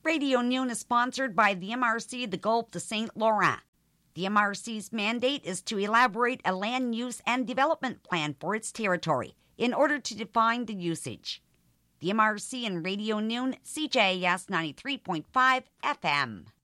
Radio Noon is sponsored by the MRC the Gulf de St. Laurent. The MRC's mandate is to elaborate a land use and development plan for its territory in order to define the usage. The MRC and Radio Noon, CJS 93.5 FM.